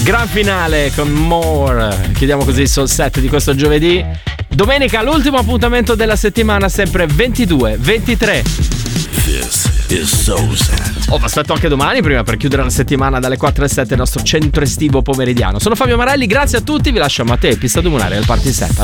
Gran finale con More. Chiudiamo così il Soul Set di questo giovedì. Domenica l'ultimo appuntamento della settimana, sempre 22-23. This is Soul Set. Oh, vi aspetto anche domani prima per chiudere la settimana dalle 4 alle 7 il nostro centro estivo pomeridiano. Sono Fabio Marelli, grazie a tutti, vi lascio a Matteo, Pista Dumunare al Party Set.